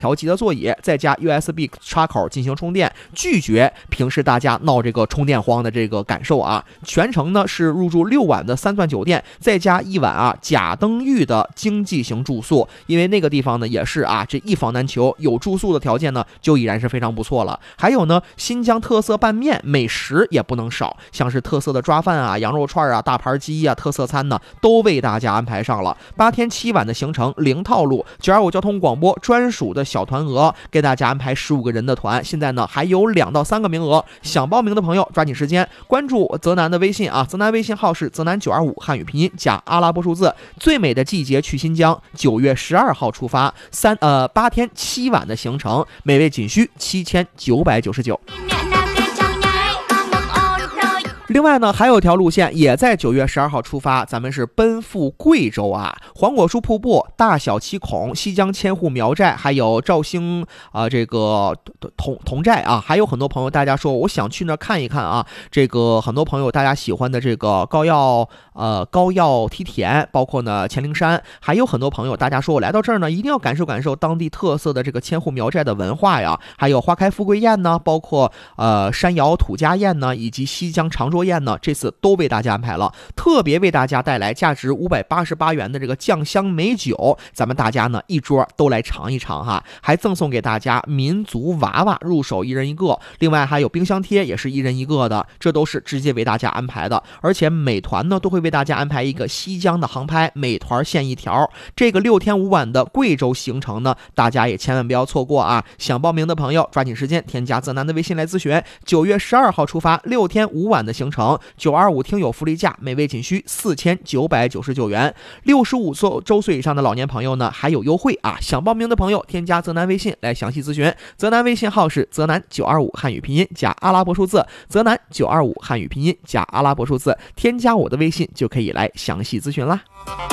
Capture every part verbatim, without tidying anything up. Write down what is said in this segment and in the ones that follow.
调级的座椅，再加 U S B 插口进行充电，拒绝平时大家闹这个充电荒的这个感受啊。全程呢是入住六晚的三钻酒店，再加一晚啊甲登峪的经济型住宿，因为那个地方呢也是啊这一房难求，有住宿的条件呢就已然是非常不错了。还有呢新疆特色拌面，美食也不能少，像是特色的抓饭啊、羊肉串啊、大盘鸡啊，特色餐呢都为大家安排上了。八天七晚的行程零套路，九二五交通广播专属的小团额，给大家安排十五个人的团，现在呢还有两到三个名额，想报名的朋友抓紧时间关注泽南的微信啊，泽南微信号是泽南九二五汉语拼音加阿拉伯数字。最美的季节去新疆，九月十二号出发，三呃八天七晚的行程，每位仅需七千九百九十九。另外呢，还有一条路线也在九月十二号出发，咱们是奔赴贵州啊，黄果树瀑布、大小七孔、西江千户苗寨，还有肇兴啊、呃、这个铜铜寨啊，还有很多朋友大家说我想去那看一看啊，这个很多朋友大家喜欢的这个高要呃高要梯田，包括呢黔灵山，还有很多朋友大家说我来到这儿呢一定要感受感受当地特色的这个千户苗寨的文化呀，还有花开富贵宴呢，包括呃山瑶土家宴呢，以及西江长桌宴呢，这次都为大家安排了，特别为大家带来价值五百八十八元的这个酱香美酒，咱们大家呢一桌都来尝一尝哈，还赠送给大家民族娃娃入手一人一个，另外还有冰箱贴也是一人一个的，这都是直接为大家安排的，而且美团呢都会为大家安排一个西江的航拍，美团限一条，这个六天五晚的贵州行程呢，大家也千万不要错过啊！想报名的朋友抓紧时间添加泽南的微信来咨询，九月十二号出发，六天五晚的行程，九二五听友福利价，每位仅需四千九百九十九元。六十五周岁以上的老年朋友呢，还有优惠啊！想报名的朋友添加泽南微信来详细咨询，泽南微信号是泽南九二五汉语拼音加阿拉伯数字，泽南九二五汉语拼音加阿拉伯数字，添加我的微信就可以来详细咨询啦。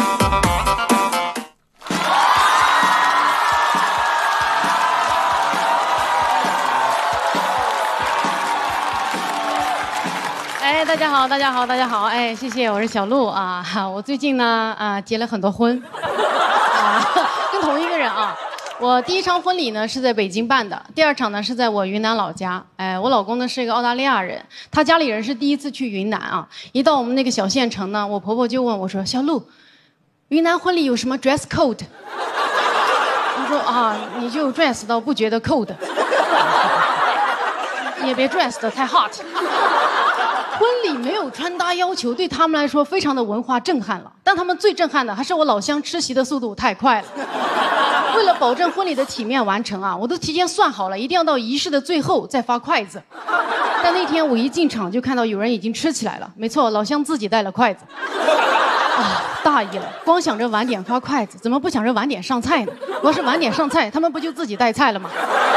哎，大家好，大家好，大家好，哎，谢谢，我是小鹿啊。我最近呢，啊，结了很多婚，啊，跟同一个人啊。我第一场婚礼呢是在北京办的，第二场呢是在我云南老家。哎，我老公呢是一个澳大利亚人，他家里人是第一次去云南啊。一到我们那个小县城呢，我婆婆就问我说：“小鹿，云南婚礼有什么 dress code？” 我说啊，你就 dress 到不觉得 cold， 也别 dress 的太 hot。婚礼没有穿搭要求，对他们来说非常的文化震撼了。但他们最震撼的还是我老乡吃席的速度太快了。为了保证婚礼的体面完成啊，我都提前算好了，一定要到仪式的最后再发筷子。但那天我一进场就看到有人已经吃起来了。没错，老乡自己带了筷子。啊，大意了，光想着晚点发筷子，怎么不想着晚点上菜呢？要是晚点上菜，他们不就自己带菜了吗？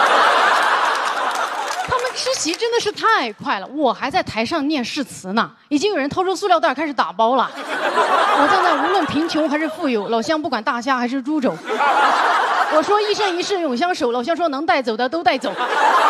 吃席真的是太快了，我还在台上念誓词呢，已经有人掏出塑料袋开始打包了。我站在无论贫穷还是富有，老乡不管大虾还是猪肘。我说一生一世永相守，老乡说能带走的都带走。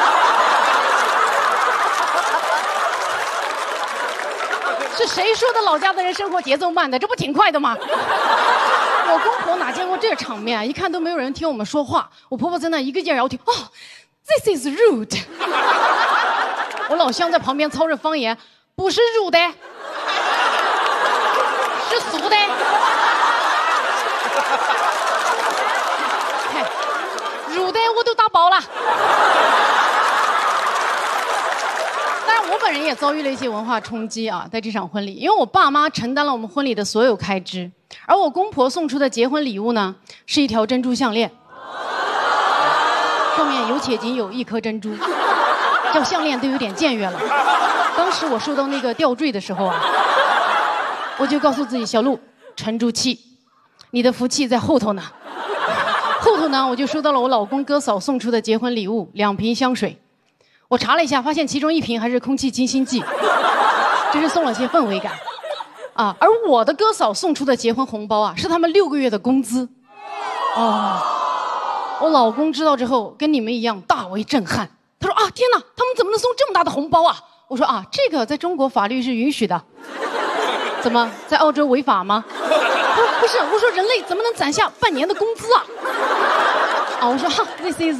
是谁说的老家的人生活节奏慢的？这不挺快的吗？我公婆哪见过这场面，一看都没有人听我们说话，我婆婆在那一个劲儿摇头，哦，This is rude。我老乡在旁边操着方言，不是rude的，是俗的。嘿，rude的我都打包了。当然，我本人也遭遇了一些文化冲击啊，在这场婚礼，因为我爸妈承担了我们婚礼的所有开支，而我公婆送出的结婚礼物呢，是一条珍珠项链。上面有且仅有一颗珍珠，叫项链都有点僭越了。当时我收到那个吊坠的时候啊，我就告诉自己，小鹿，沉住气，你的福气在后头呢。后头呢，我就收到了我老公哥嫂送出的结婚礼物，两瓶香水。我查了一下，发现其中一瓶还是空气清新剂，真是送了些氛围感啊。而我的哥嫂送出的结婚红包啊，是他们六个月的工资。哦。我老公知道之后，跟你们一样大为震撼。他说啊，天哪，他们怎么能送这么大的红包啊？我说啊，这个在中国法律是允许的。怎么，在澳洲违法吗？他说不是，我说人类怎么能攒下半年的工资啊？ 啊，我说 This is